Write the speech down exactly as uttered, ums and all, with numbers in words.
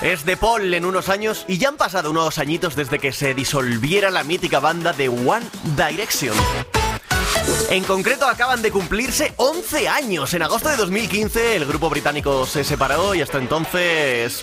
Es de Paul en unos años y ya han pasado unos añitos desde que se disolviera la mítica banda de One Direction. En concreto acaban de cumplirse once años. En agosto de dos mil quince el grupo británico se separó y hasta entonces